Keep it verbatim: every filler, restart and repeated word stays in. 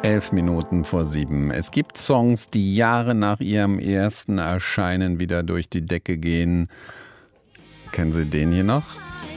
Elf Minuten vor sieben. Es gibt Songs, die Jahre nach ihrem ersten Erscheinen wieder durch die Decke gehen. Kennen Sie den hier noch?